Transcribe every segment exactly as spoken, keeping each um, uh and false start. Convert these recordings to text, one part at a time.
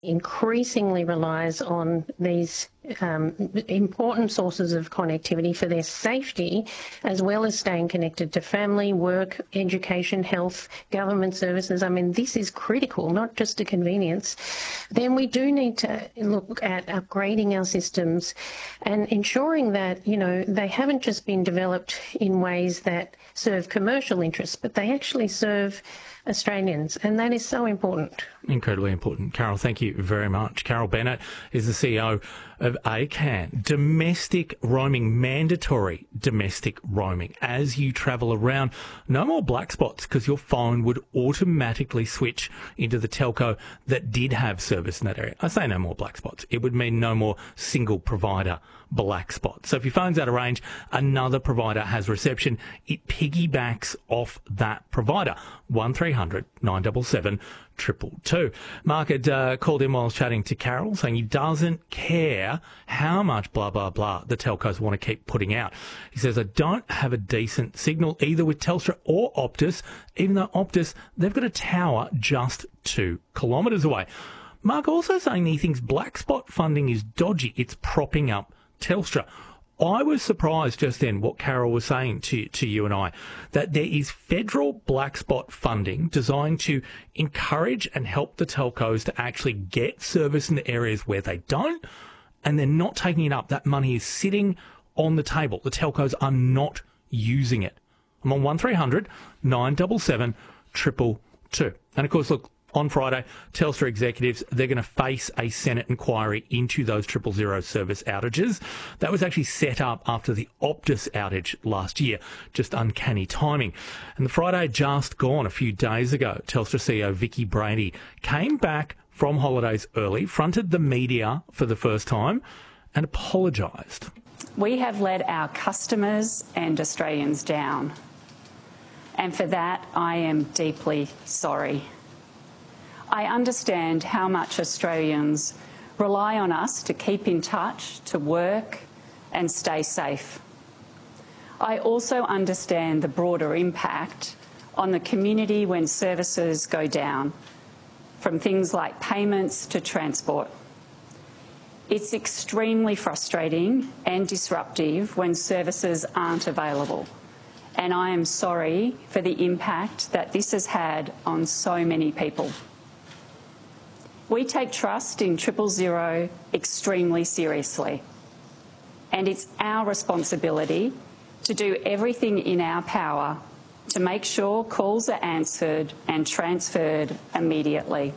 increasingly relies on these um, important sources of connectivity for their safety, as well as staying connected to family, work, education, health, government services. I mean, this is critical, not just a convenience. Then we do need to look at upgrading our systems and ensuring that, you know, they haven't just been developed in ways that serve commercial interests, but they actually serve Australians, and that is so important. Incredibly important. Carol, thank you very much. Carol Bennett is the C E O of A C A N. Domestic roaming, mandatory domestic roaming. As you travel around, no more black spots, because your phone would automatically switch into the telco that did have service in that area. I say no more black spots. It would mean no more single provider black spots. So if your phone's out of range, another provider has reception. It piggybacks off that provider. one three hundred nine seven seven two two two. Mark had uh, called in while I was chatting to Carol, saying he doesn't care how much blah, blah, blah the telcos want to keep putting out. He says, I don't have a decent signal either with Telstra or Optus, even though Optus, they've got a tower just two kilometres away. Mark also saying he thinks black spot funding is dodgy. It's propping up Telstra. I was surprised just then what Carol was saying to, to you and I, that there is federal black spot funding designed to encourage and help the telcos to actually get service in the areas where they don't, and they're not taking it up. That money is sitting on the table. The telcos are not using it. I'm on one three hundred nine seven seven two two two. And of course, look, on Friday, Telstra executives, they're going to face a Senate inquiry into those triple zero service outages. That was actually set up after the Optus outage last year. Just uncanny timing. And the Friday just gone a few days ago, Telstra C E O Vicki Brady came back from holidays early, fronted the media for the first time and apologised. We have let our customers and Australians down. And for that, I am deeply sorry. I understand how much Australians rely on us to keep in touch, to work and stay safe. I also understand the broader impact on the community when services go down, from things like payments to transport. It's extremely frustrating and disruptive when services aren't available, and I am sorry for the impact that this has had on so many people. We take trust in triple zero extremely seriously, and it's our responsibility to do everything in our power to make sure calls are answered and transferred immediately.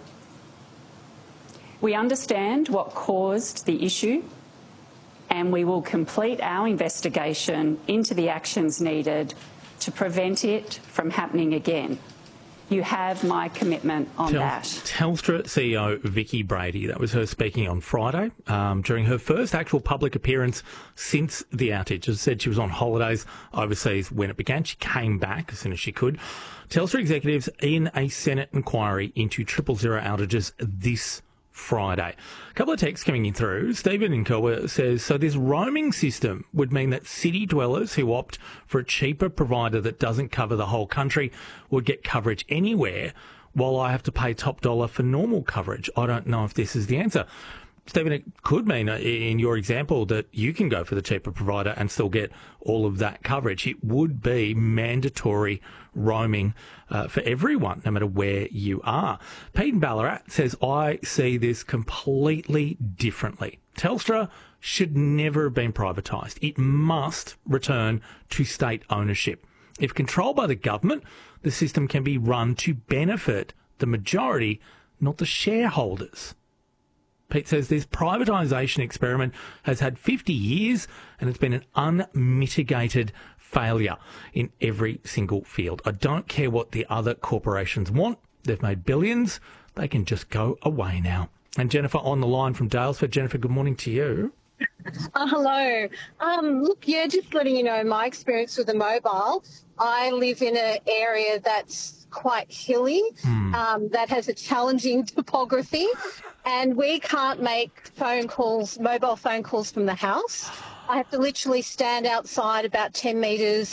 We understand what caused the issue, and we will complete our investigation into the actions needed to prevent it from happening again. You have my commitment on Tel- that. Telstra C E O Vicki Brady, that was her speaking on Friday um, during her first actual public appearance since the outage. As I said, she was on holidays overseas when it began. She came back as soon as she could. Telstra executives in a Senate inquiry into triple zero outages this Friday. A couple of texts coming in through. Stephen in Kilwa says, so this roaming system would mean that city dwellers who opt for a cheaper provider that doesn't cover the whole country would get coverage anywhere, while I have to pay top dollar for normal coverage. I don't know if this is the answer. Stephen, it could mean, in your example, that you can go for the cheaper provider and still get all of that coverage. It would be mandatory roaming uh, for everyone, no matter where you are. Pete in Ballarat says, I see this completely differently. Telstra should never have been privatised. It must return to state ownership. If controlled by the government, the system can be run to benefit the majority, not the shareholders. Pete says this privatisation experiment has had fifty years and it's been an unmitigated failure in every single field. I don't care what the other corporations want. They've made billions. They can just go away now. And Jennifer on the line from Dalesford. Jennifer, good morning to you. Uh, hello. Um, look, yeah, just letting you know my experience with the mobile. I live in an area that's quite hilly, mm. um, that has a challenging topography, and we can't make phone calls, mobile phone calls from the house. I have to literally stand outside about ten metres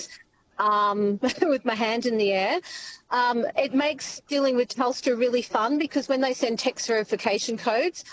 um, with my hand in the air. Um, it makes dealing with Telstra really fun because when they send text verification codes,